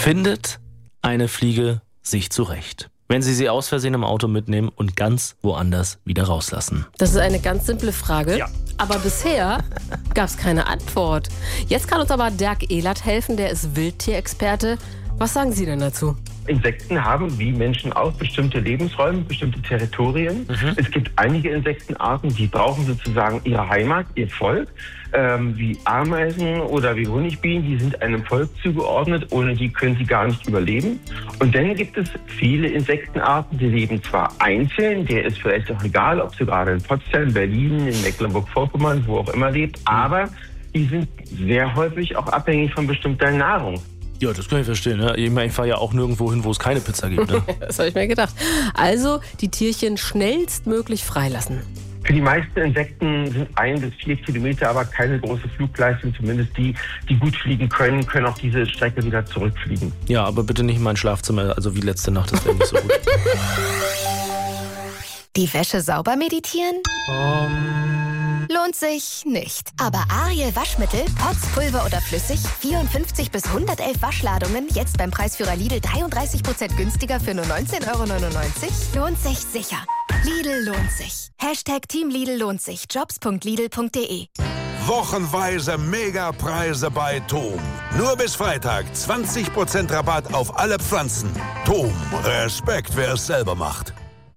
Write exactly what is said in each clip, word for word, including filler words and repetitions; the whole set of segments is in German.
Findet eine Fliege sich zurecht, wenn Sie sie aus Versehen im Auto mitnehmen und ganz woanders wieder rauslassen? Das ist eine ganz simple Frage, Ja. aber bisher gab es keine Antwort. Jetzt kann uns aber Dirk Ehlert helfen, der ist Wildtierexperte. Was sagen Sie denn dazu? Insekten haben wie Menschen auch bestimmte Lebensräume, bestimmte Territorien. Mhm. Es gibt einige Insektenarten, die brauchen sozusagen ihre Heimat, ihr Volk, ähm, wie Ameisen oder wie Honigbienen, die sind einem Volk zugeordnet, ohne die können sie gar nicht überleben. Und dann gibt es viele Insektenarten, die leben zwar einzeln, der ist vielleicht auch egal, ob sie gerade in Potsdam, Berlin, in Mecklenburg-Vorpommern, wo auch immer lebt, aber die sind sehr häufig auch abhängig von bestimmter Nahrung. Ja, das kann ich verstehen. Ne? Ich meine, ich fahre ja auch nirgendwo hin, wo es keine Pizza gibt. Ne? Das habe ich mir gedacht. Also die Tierchen schnellstmöglich freilassen. Für die meisten Insekten sind ein bis vier Kilometer aber keine große Flugleistung. Zumindest die, die gut fliegen können, können auch diese Strecke wieder zurückfliegen. Ja, aber bitte nicht in mein Schlafzimmer, also wie letzte Nacht, das wäre nicht so gut. Die Wäsche sauber meditieren? Um. Lohnt sich nicht. Aber Ariel Waschmittel, Pots, Pulver oder flüssig, vierundfünfzig bis hundertelf Waschladungen, jetzt beim Preisführer Lidl dreiunddreißig Prozent günstiger für nur neunzehn Euro neunundneunzig, lohnt sich sicher. Lidl lohnt sich. Hashtag Team Lidl lohnt sich. Jobs punkt lidl punkt de. Wochenweise Megapreise bei Tom. Nur bis Freitag zwanzig Prozent Rabatt auf alle Pflanzen. Tom, Respekt, wer es selber macht.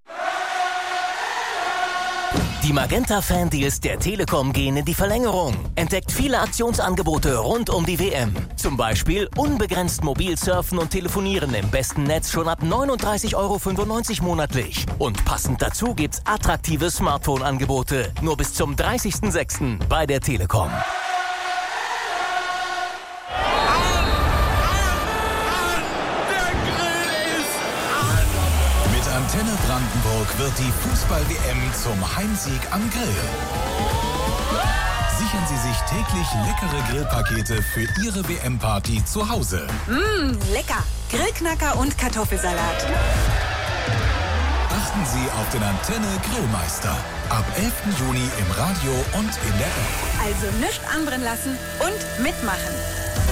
Die Magenta-Fan-Deals der Telekom gehen in die Verlängerung. Entdeckt viele Aktionsangebote rund um die W M. Zum Beispiel unbegrenzt mobil surfen und telefonieren im besten Netz schon ab neununddreißig Euro fünfundneunzig monatlich. Und passend dazu gibt's attraktive Smartphone-Angebote. Nur bis zum dreißigsten sechsten bei der Telekom. Antenne Brandenburg wird die Fußball-W M zum Heimsieg am Grill. Sichern Sie sich täglich leckere Grillpakete für Ihre W M-Party zu Hause. Mmh, lecker. Grillknacker und Kartoffelsalat. Achten Sie auf den Antenne Grillmeister. Ab elften Juni im Radio und in der App. Also nichts anbrennen lassen und mitmachen.